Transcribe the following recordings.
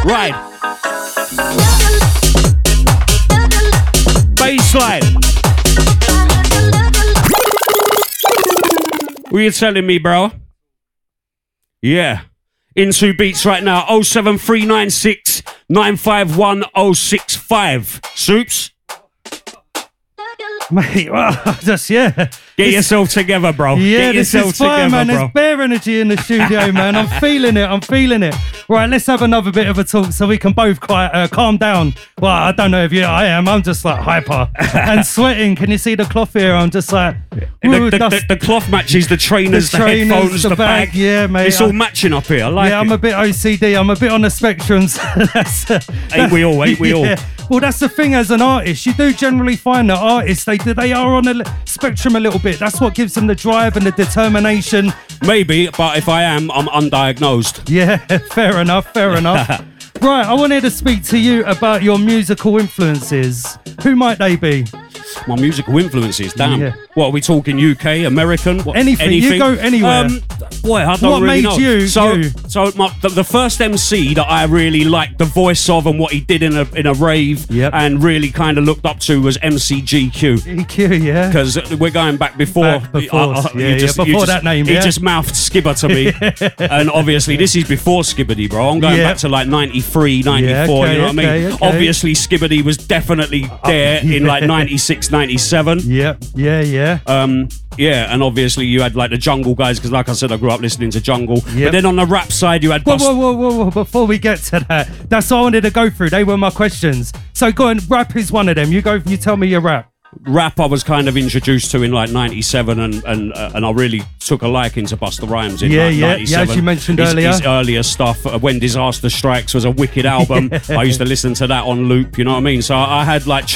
Right. Baseline. What are you telling me, bro? Yeah. Into beats right now. 07396 951 065. Soups? Mate, well, just, yeah. Get yourself together, bro. Yeah, Get yourself this is fire, together, man. bro. There's bare energy in the studio, man. I'm feeling it. Right, let's have another bit of a talk so we can both calm down. Well, I don't know if I am. I'm just like hyper and sweating. Can you see the cloth here? I'm just like... The cloth matches the trainers, the headphones, the bag. Yeah, mate. It's all matching up here. I like it. I'm a bit OCD. I'm a bit on the spectrum. So Ain't we all? Yeah. Well, that's the thing as an artist. You do generally find that artists, they are on a spectrum a little bit. That's what gives them the drive and the determination. Maybe, but if I am, I'm undiagnosed. Yeah, fair enough. Right, I wanted to speak to you about your musical influences. Who might they be? My musical influences, damn. Yeah. What are we talking? UK, American? Anything. You go anywhere. Boy, I don't What really made know. you? So the first MC that I really liked the voice of and what he did in a rave, Yep. and really kind of looked up to was MC GQ. EQ, yeah. Because we're going back before. Before that name, He yeah. just mouthed Skibber to me. And obviously, this is before Skibbity, bro. I'm going back to like 93, 94, Yeah, okay, you know what I mean? okay. Obviously, Skibbity was definitely there in like 96, 97. Yeah. Yeah, and obviously you had like the Jungle guys, because like I said, I grew up listening to Jungle. Yep. But then on the rap side, you had Whoa. Before we get to that, that's what I wanted to go through. They were my questions. So go on, rap is one of them. You tell me your rap. Rap I was kind of introduced to in like 97, and I really took a liking to Busta Rhymes in like 97. Yeah, as you mentioned earlier. His earlier stuff, When Disaster Strikes was a wicked album. I used to listen to that on loop, you know what I mean? So I had like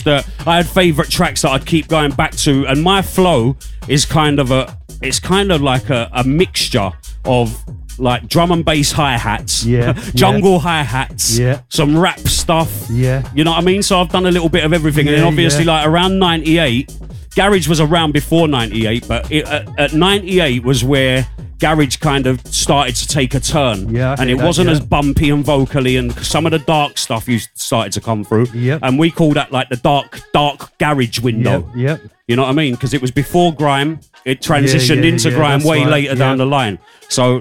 I had favourite tracks that I'd keep going back to, and my flow is kind of like a mixture of like drum and bass hi-hats, jungle hi-hats, some rap stuff, you know what I mean? So I've done a little bit of everything, and then obviously like around 98, garage was around before 98, but at 98 was where garage kind of started to take a turn, and it wasn't as bumpy and vocally, and some of the dark stuff started to come through, and we call that like the dark garage window. You know what I mean? Because it was before grime, it transitioned into grime way later down the line. So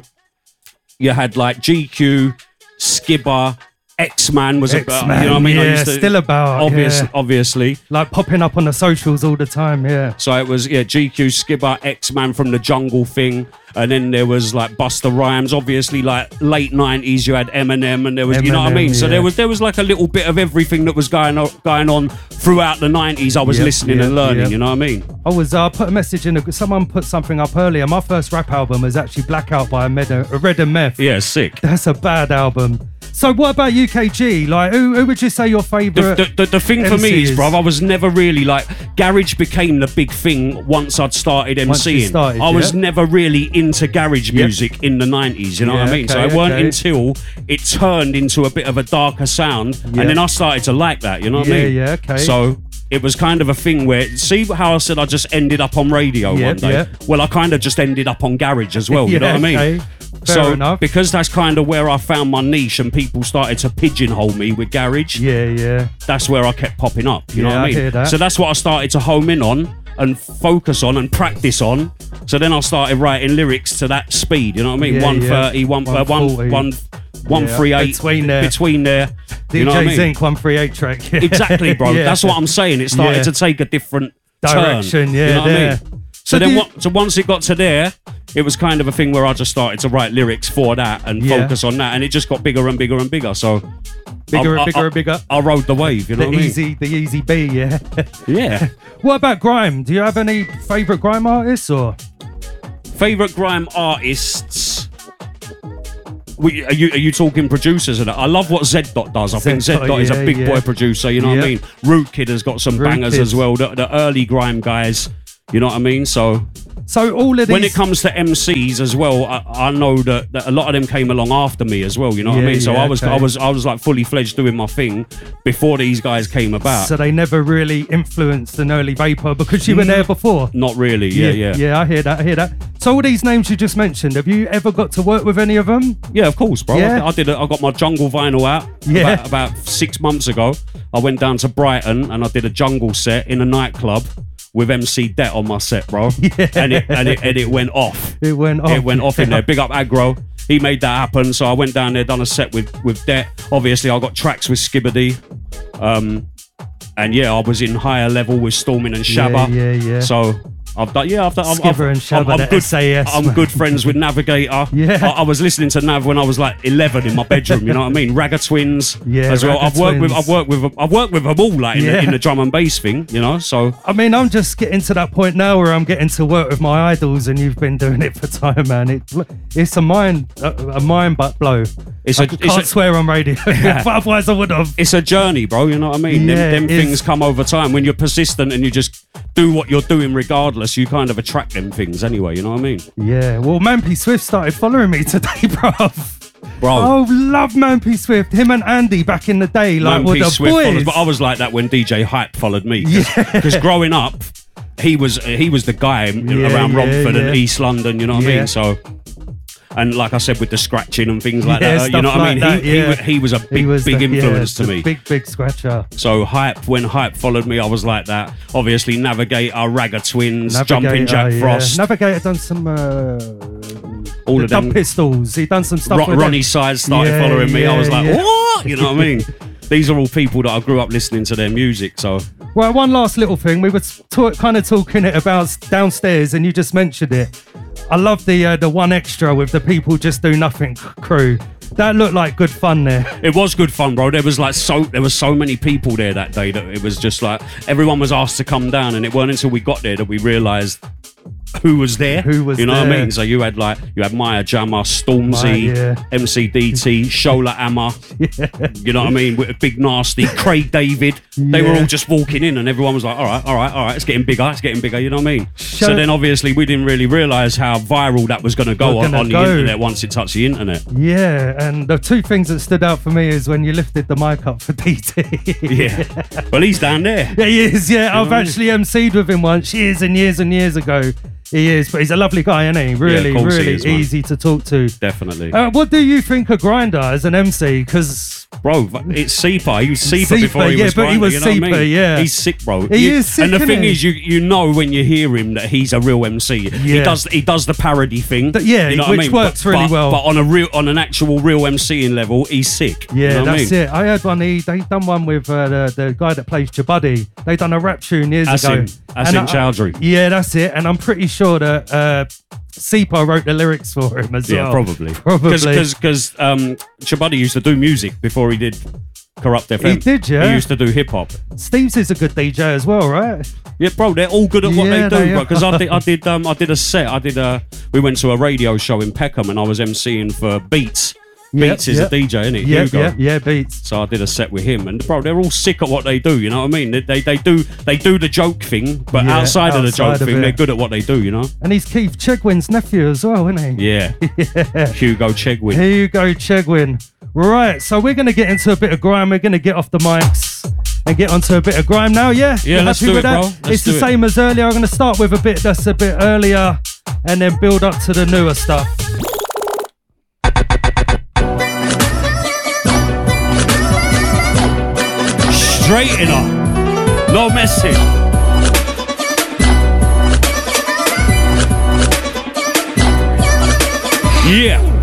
you had like GQ, Skibber, X-Man was about, you know what I mean? Still about, obviously. Like popping up on the socials all the time, So it was, GQ, Skibber, X-Man from the Jungle thing, and then there was like Busta Rhymes, obviously like late 90s, you had Eminem, and there was, you know what I mean? So there was like a little bit of everything that was going on throughout the 90s. I was listening and learning, you know what I mean? I put a message in, someone put something up earlier. My first rap album was actually Blackout by Red and Meth. Yeah, sick. That's a bad album. So what about UKG? Like, who would you say your favourite The thing for me is, bruv, I was never really like... Garage became the big thing once I'd started MCing. I was never really into garage music in the 90s, you know what I mean? So it weren't until it turned into a bit of a darker sound, and then I started to like that, you know what I mean? So it was kind of a thing where... See how I said I just ended up on radio one day? Well, I kind of just ended up on garage as well, you know what I mean? Fair enough. Because that's kind of where I found my niche, and people started to pigeonhole me with garage. That's where I kept popping up. You know what I mean? I hear that. So that's what I started to home in on and focus on and practice on. So then I started writing lyrics to that speed. You know what I mean? 130, 138 between there. DJ you know what I mean? Zinc 138 track. Exactly, bro. That's what I'm saying. It started to take a different direction. Turn, you know what I mean? So once it got to there, it was kind of a thing where I just started to write lyrics for that and focus on that, and it just got bigger and bigger and bigger. So bigger and bigger. I rode the wave, you know what I mean? The easy B, yeah. What about grime? Do you have any favourite grime artists or favourite grime artists? Are you talking producers? And I love what Z Dot does. I think Z Dot is a big boy producer. You know what I mean? Root Kid has got some bangers as well. The early grime guys. You know what I mean? So all of these... When it comes to MCs as well, I know that a lot of them came along after me as well. You know what I mean? So I was like fully fledged doing my thing before these guys came about. So they never really influenced an early Vapor because you were there before. Not really. Yeah. I hear that. So all these names you just mentioned, have you ever got to work with any of them? Yeah, of course, bro. Yeah. I got my jungle vinyl out about 6 months ago. I went down to Brighton and I did a jungle set in a nightclub with MC Det on my set, bro. Yeah. And it went off. It went off. It went off in there. Big up Aggro. He made that happen. So I went down there, done a set with Det. Obviously, I got tracks with Skibbity. And yeah, I was in higher level with Stormin and Shabba. Yeah. So I've done. Skibber and Shabba, the good, SAS, I'm good friends with Navigator. Yeah. I was listening to Nav when I was like 11 in my bedroom. You know what I mean? Ragga Twins. Yeah, as well. Ragga I've worked with them all, like Yeah. in the drum and bass thing. You know, so I mean, I'm just getting to that point now where I'm getting to work with my idols, and you've been doing it for time, man. It's a mind blow. I can't swear on radio, but otherwise I would have. It's a journey, bro. You know what I mean? Yeah, them it is. things come over time. When you're persistent and you just do what you're doing regardless, you kind of attract them things anyway. You know what I mean? Yeah. Well, Mampy Swift started following me today, bruv. Bro. Oh, love Mampy Swift. Him and Andy back in the day, like with the Swift boys. follows, but I was like that when DJ Hype followed me. Because growing up, he was the guy around Romford and East London. You know what I mean? So. And like I said, with the scratching and things like that, you know what I mean? He was a big influence to me. Big scratcher. So when Hype followed me, I was like that. Obviously, Navigator, Ragga Twins, Jumping Jack Frost. Navigator done some all of them. Dub Pistols. He done some stuff with Ronnie Sides started following me. I was like, what? You know what I mean? These are all people that I grew up listening to their music. So. Well, one last little thing. We were kind of talking it about downstairs, and you just mentioned it. I love the one extra with the People Just Do Nothing crew. That looked like good fun there. It was good fun, bro. There was so many people there that day that it was just like everyone was asked to come down, and it weren't until we got there that we realised who was there. You know what I mean? So you had Maya Jama, Stormzy, MCDT, Shola Amma. You know what I mean? With Big Nasty, Craig David. They were all just walking in, and everyone was like, all right, it's getting bigger. You know what I mean? So then obviously we didn't really realise how viral that was going to go on the internet once it touched the internet. Yeah, and the two things that stood out for me is when you lifted the mic up for DT. Yeah. Well, he's down there. Yeah, he is. Yeah, I've actually MC'd with him once years and years ago. He is, but he's a lovely guy, isn't he? Really easy to talk to. Definitely. What do you think of Grinder as an MC? Because bro, it's Seeper. He was Seeper before he was Grinder. But he was you know Seeper, what I mean? yeah. He's sick, bro. He is sick. And the thing is, you know when you hear him that he's a real MC. Yeah. He does the parody thing. You know which works really well. But on an actual real MCing level, he's sick. Yeah, you know that's it. I heard one. They done one with the guy that plays Chabuddy. They done a rap tune years ago. Asim Chowdhury. Yeah, that's it. And I'm pretty sure that Seeper wrote the lyrics for him as well. Yeah, probably. Because Chabuddy used to do music before he did Corrupt FM. He did, yeah. He used to do hip hop. Steve's is a good DJ as well, right? Yeah, bro, they're all good at what they do, bro. Because I did a set. We went to a radio show in Peckham, and I was MCing for Beats. Beats is a DJ, isn't it? Yeah, Beats. So I did a set with him, and bro, they're all sick at what they do. You know what I mean? They do the joke thing, but outside of the joke thing, they're good at what they do. You know. And he's Keith Chegwin's nephew as well, isn't he? Yeah. Hugo Chegwin. Hugo Chegwin. Right, so we're gonna get into a bit of grime. We're gonna get off the mics and get onto a bit of grime now. Yeah. Yeah, let's do it, bro. It's the same as earlier. I'm gonna start with a bit that's a bit earlier, and then build up to the newer stuff. Straight in her. No messing. Yeah.